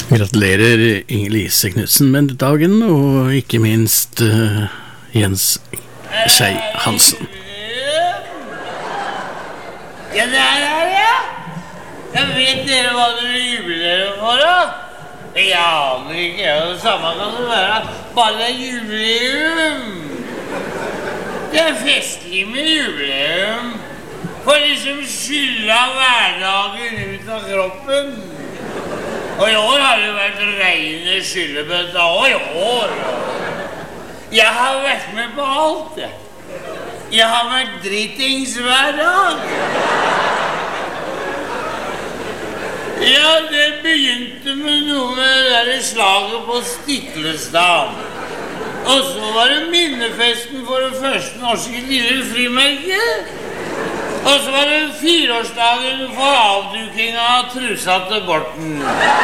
Gratulerer Inger-Lise Knudsen med dagen, og ikke minst Jens Skei Hansen. Ja, det ja. Jeg vet dere hva dere jubilerer for, da? Jeg aner ikke, det samme kan det være. Bare det jubileum. Det festlig med jubileum. For liksom skylla hverdagen ut av kroppen. Og i år har det vært reine skyllebøtta, og i år. Jeg har vært med på alt, jeg. Jeg har vært dritings hver dag. Ja, det begynte med noe med det slaget på Stiklestad. Og så var det minnefesten for det første norske lille frimerket. Og så var det 4-årsdagen for avduking av trusa til Borten.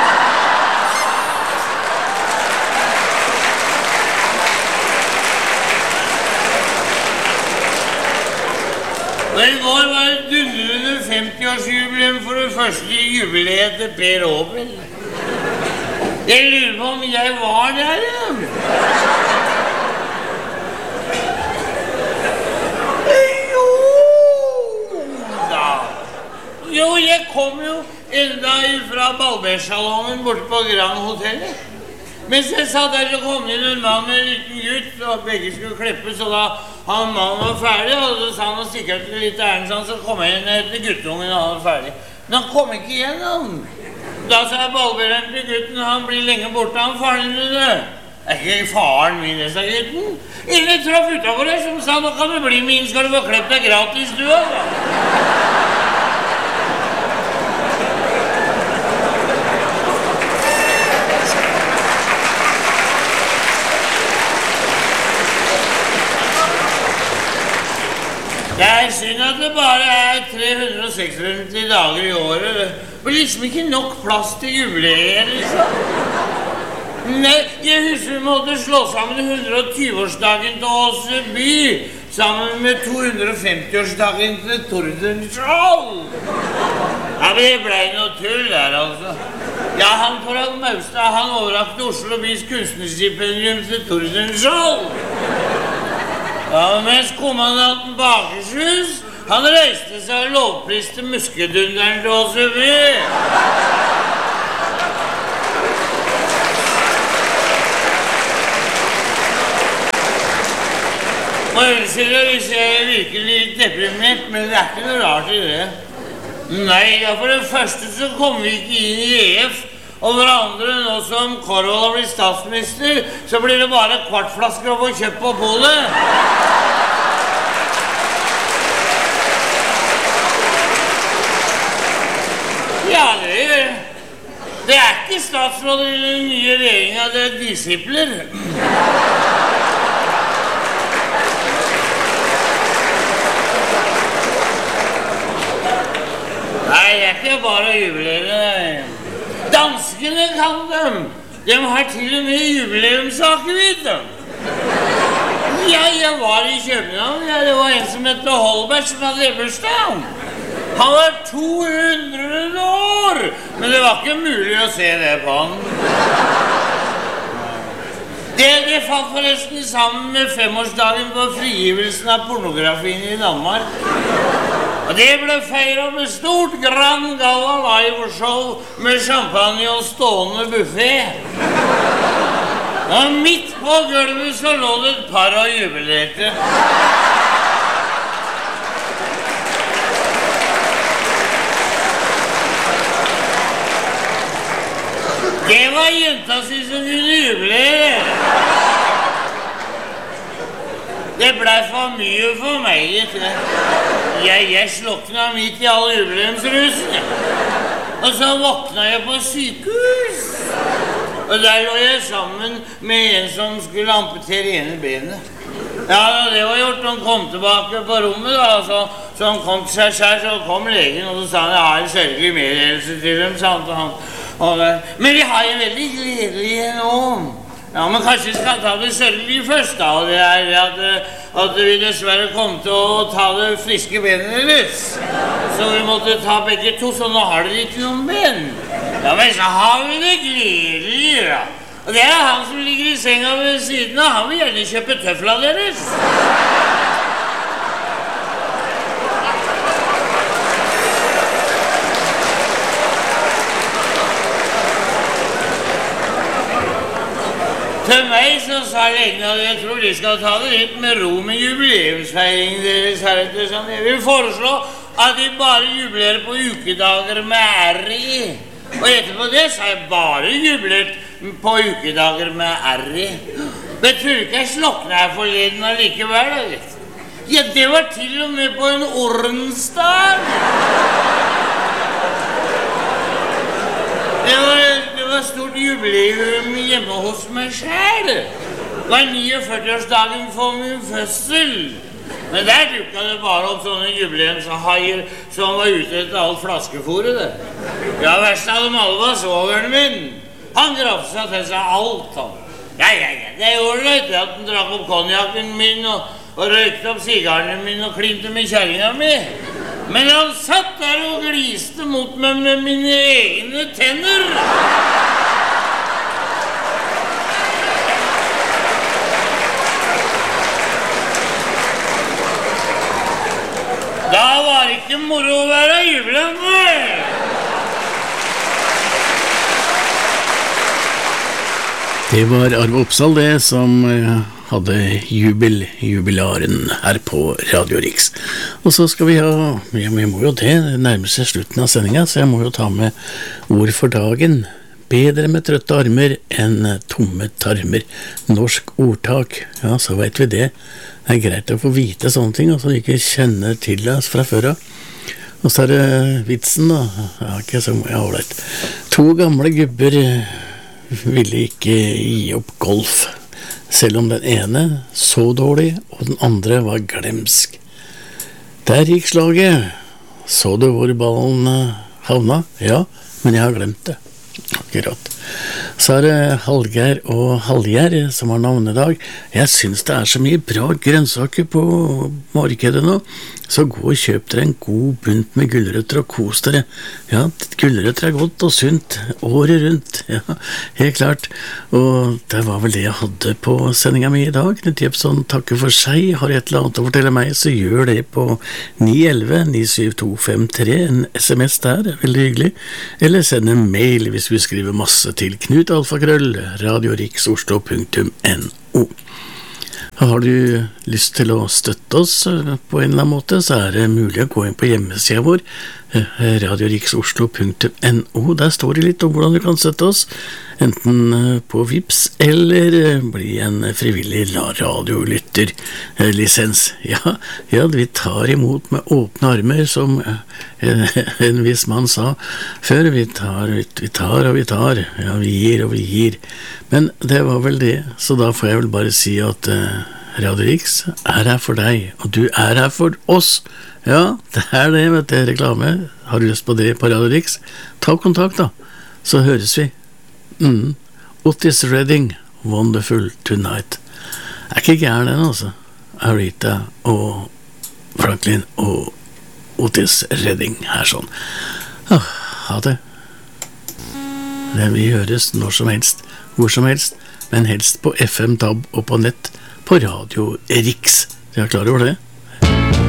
Og i går var det dundrende 50-årsjubileum for det første jubileet til Per Aabel. Jeg lurer på om jeg var der, Jo, jeg kom jo enda fra Balbersalongen borte på Grand Hotellet. Mens jeg satt der, så kom inn en mann med en liten gutt, og begge skulle klippes, og da han mannen var ferdig, og så sa han sikkert litt ærensand, så kom jeg inn etter guttungen, og han var ferdig. Men han kom ikke igjennom. Da sa jeg Balberen til gutten, han blir lenge borte, han faren din det. Ikke faren min, sa gutten. Ingen traff utenfor deg som sa, nå kan du bli min, skal du få klipp deg gratis, du, altså. Det synd at det bare 356 dager i året. Det blir liksom ikke nok plass til jubileer, liksom. Nei, jeg husker vi måtte slå sammen 120-årsdagen til Åse by, sammen med 250-årsdagen til Tordenskjold. Ja, men det ble noe tull der, altså. Ja, han Torald Maustad, han overrakte Oslo bys kunstnerstipendium til Tordenskjold. Ja, mens kommandanten Bakershus, han reiste seg og lovpriste muskedunderen til Åse by. Må unnskylde hvis jeg virker litt deprimert, men det ikke noe rart i det. Nei, ja, for det første så kom vi ikke inn i EF, og for det andre, nå som Korvald har blitt statsminister, så blir det bare kvartflasker å få kjøpt på polet. Ja, det gjør det. Det ikke statsråder i den nye regjeringen, det disipler. Nei, det ikke bare jubileere. Danskene kan dem. De har til og med jubileumssaker, vet du. Ja, jeg var i København. Ja, det var en som hette Holberg som hadde bursdag. Han var 200 år, men det var ikke mulig å se det på han. Det falt forresten sammen med 5-årsdagen på frigivelsen av pornografien i Danmark. Og det ble feiret med stort Grand Gala live-show med champagne og stående buffet. Og midt på gulvet så lå det et par og jubilerte. Det var jenta si som kunne jubilere. Det ble for mye for meg, ikke? Jeg slokna midt i alle jubileumsrusen. Og så våkna jeg på sykehus. Og der lå jeg sammen med en som skulle amputere ene benet. Ja, det var gjort. Han kom tilbake på rommet, da. Så han kom til seg selv, så kom legen, og så sa han, jeg har en sørgelig meddelelse til dem, sa han til han. Men vi har jo veldig gledelig nå. Ja, men kanskje vi skal ta det sørgelige først, da. Og det at vi dessverre kom til å ta det friske benet deres. Så vi måtte ta begge to, så nå har dere ikke noen ben. Ja, men så har vi det gledelig, da. Og det han som ligger I senga ved siden av. Han vil gjerne kjøpe tøfla deres. Til meg så sa legen at jeg tror de skal ta det litt med ro med jubileumsfeiringen deres heretter. Sånn. Jeg vil foreslå at de bare jubilerer på ukedager med R I. Og etterpå det så har jeg bare jubilert på ukedager med R I. Men tror ikke jeg slokna her forleden allikevel, da, vet du. Ja, det var til og med på en ordensdag. Det var stort jubileum hjemme hos meg selv. Det var 49-årsdagen for min fødsel. Men der dukket det bare opp sånne jubileumshaier som var ute etter alt flaskefôret der. Ja, verst av dem alle var svogeren min. Han grafsa til seg alt, han. Ja, det gjorde det etter at han drakk opp konjakken min og røykte opp sigarene min og klinte med kjerringa mi. Men han satt der og gliste mot meg med mine egne tenner. Da var det ikke moro å være jubilant. Det var Arve Oppsal det som hadde jubilaren her på Radio Riks. Og så skal vi vi må jo det nærme seg slutten av sendingen, så jeg må jo ta med ord for dagen. Bedre med trøtte armer enn tomme tarmer. Norsk ordtak, ja, så vet vi det. Det greit å få vite sånne ting, så vi ikke kjenner til oss fra før av. Og så det vitsen da, ja, ikke så mye ålreit. 2 gamle gubber ville ikke gi opp golf, selv om den ene så dårlig, og den andre var glemsk. Der gikk slaget. Så du hvor ballen havna? Ja, men jeg har glemt det. Akkurat. Så det Hallgeir og Hallgjerd som har navnedag. Jeg synes det så mye bra grønnsaker på markedet nå. Så gå og kjøp dere en god bunt med gulrøtter og kos dere. Ja, gulrøtter godt og sunt året rundt. Ja, helt klart. Og det var vel det jeg hadde på sendingen min i dag. Knut Jepsson takker for seg. Har et eller annet å fortelle meg, så gjør det på 911-97253. En SMS der, veldig hyggelig. Eller send en mail hvis vi skriver masse til Knut@, radioriksoslo.no. Har du lyst til å støtte oss på en eller annen måte, så det mulig å gå inn på hjemmesiden vår, radioriksoslo.no. Der står det litt om hvordan du kan støtte oss, enten på Vips eller bli en frivillig radiolytter lisens. Ja, vi tar imot med åpne armer, som en viss mann sa før. Vi tar og vi tar. Ja, vi gir og vi gir. Men det var vel det, så da får jeg vel bare si at Radio Riks her for deg, og du her for oss. Ja, det det, vet du, reklame. Har du lyst på det på Radio Riks? Ta kontakt da, så høres vi. Otis Redding, Wonderful Tonight. Ikke gæren den, altså. Aretha og Franklin og Otis Redding her sånn. Ha det. Vi høres når som helst, hvor som helst, men helst på FM, DAB og på nett på Radio Riks. Jeg klar over det.